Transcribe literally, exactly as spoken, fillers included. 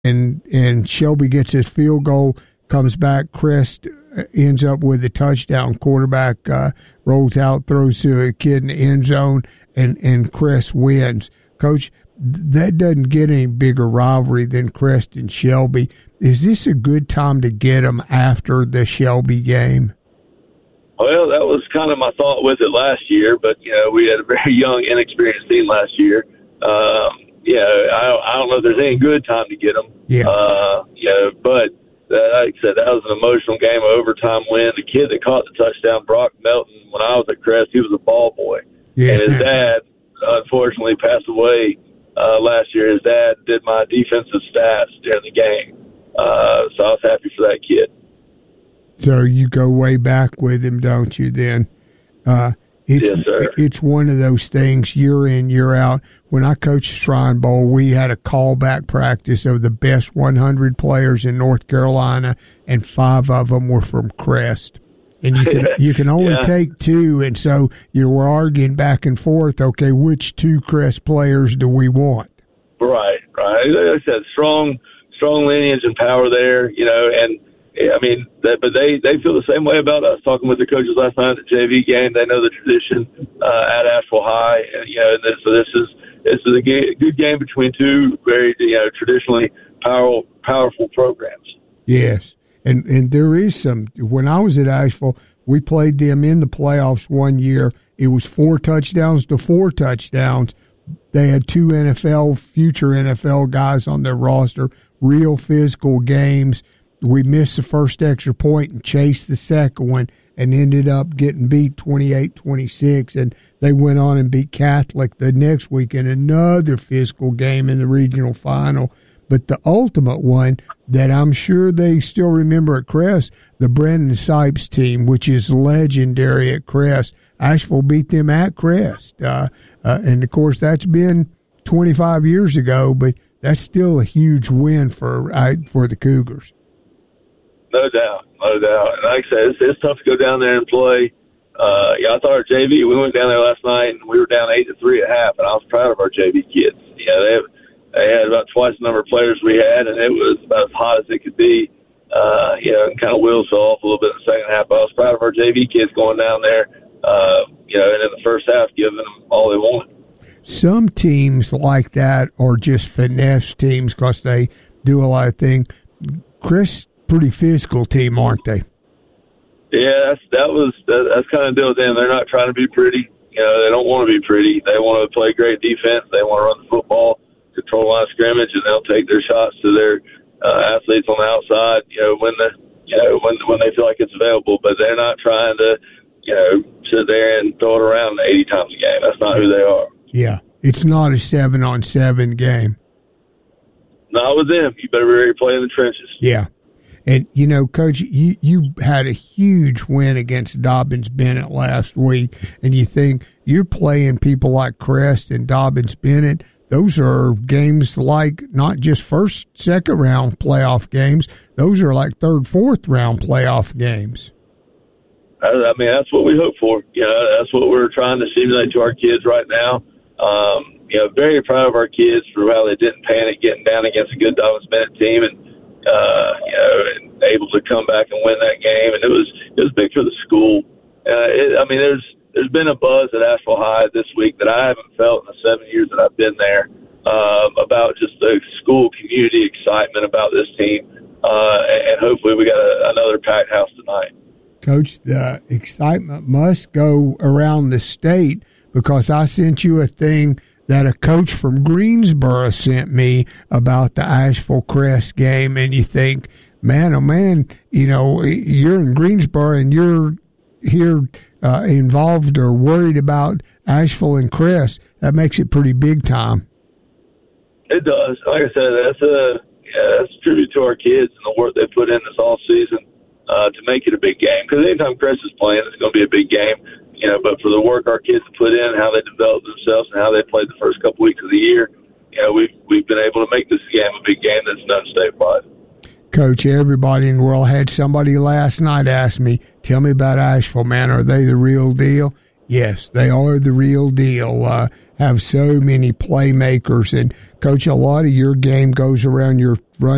and and Shelby gets his field goal, comes back, Crest ends up with a touchdown. Quarterback uh, rolls out, throws to a kid in the end zone, and, and Crest wins. Coach, that doesn't get any bigger rivalry than Crest and Shelby. Is this a good time to get them after the Shelby game? Well, that was kind of my thought with it last year, but, you know, we had a very young, inexperienced team last year. Um, yeah, I don't, I don't know if there's any good time to get them. Yeah. Uh, you know, but uh, like I said, that was an emotional game, an overtime win. The kid that caught the touchdown, Brock Melton, when I was at Crest, he was a ball boy. Yeah. And his dad, unfortunately, passed away uh, last year. His dad did my defensive stats during the game. Uh, so I was happy for that kid. So you go way back with him, don't you, then? Uh, it's, yes, sir. It's one of those things, year in, year out. When I coached Shrine Bowl, we had a callback practice of the best one hundred players in North Carolina, and five of them were from Crest. And you can you can only yeah. take two, and so you were arguing back and forth, okay, which two Crest players do we want? Right, right. Like I said, strong, strong lineage and power there, you know, and I mean, that, but they, they feel the same way about us. Talking with the coaches last night at the J V game, they know the tradition uh, at Asheville High, and you know, and this, so this is this is a ga- good game between two very you know traditionally powerful powerful programs. Yes, and and there is some. When I was at Asheville, we played them in the playoffs one year. It was four touchdowns to four touchdowns. They had two N F L future N F L guys on their roster. Real physical games. We missed the first extra point and chased the second one and ended up getting beat twenty-eight twenty-six. And they went on and beat Catholic the next week in another physical game in the regional final. But the ultimate one that I'm sure they still remember at Crest, the Brandon Sipes team, which is legendary at Crest. Asheville beat them at Crest. Uh, uh, and, of course, that's been twenty-five years ago, but that's still a huge win for uh, for the Cougars. No doubt, no doubt. And like I said, it's, it's tough to go down there and play. Uh, yeah, I thought our J V, we went down there last night and we were down eight to three at half, and I was proud of our J V kids. You know, they, they had about twice the number of players we had, and it was about as hot as it could be. Uh, you know, and kind of wheels off a little bit in the second half. But I was proud of our J V kids going down there, uh, you know, and in the first half giving them all they wanted. Some teams like that are just finesse teams because they do a lot of things. Chris, pretty physical team, aren't they? Yeah, that's, that was that, that's kind of the deal with them. They're not trying to be pretty. You know, they don't want to be pretty. They want to play great defense. They want to run the football, control line of scrimmage, and they'll take their shots to their uh, athletes on the outside. You know, when the you know when when they feel like it's available. But they're not trying to you know sit there and throw it around eighty times a game. That's not who they are. Yeah, it's not a seven on seven game. Not with them. You better be ready to play in the trenches. Yeah. And, you know, Coach, you, you had a huge win against Dobyns-Bennett last week, and you think you're playing people like Crest and Dobyns-Bennett. Those are games like not just first, second round playoff games. Those are like third, fourth round playoff games. I mean, that's what we hope for. You know, that's what we're trying to simulate to our kids right now. Um, you know, very proud of our kids for how they didn't panic getting down against a good Dobyns-Bennett team, and uh, you know, and able to come back and win that game. And it was it was big for the school. Uh, it, I mean, there's there's been a buzz at Asheville High this week that I haven't felt in the seven years that I've been there um, about just the school community excitement about this team. Uh, and hopefully we got a, another packed house tonight. Coach, the excitement must go around the state, because I sent you a thing that a coach from Greensboro sent me about the Asheville Crest game, and you think, man, oh man, you know, you're in Greensboro and you're here uh, involved or worried about Asheville and Crest. That makes it pretty big time. It does. Like I said, that's a yeah, that's a tribute to our kids and the work they put in this off season uh, to make it a big game. Because anytime Crest is playing, it's going to be a big game. You know, but for the work our kids have put in, how they developed themselves, and how they played the first couple weeks of the year, you know, we've we've been able to make this game a big game that's done statewide. Coach, everybody in the world had somebody last night ask me, "Tell me about Asheville, man. Are they the real deal?" Yes, they are the real deal. Uh, have so many playmakers, and Coach, a lot of your game goes around your run.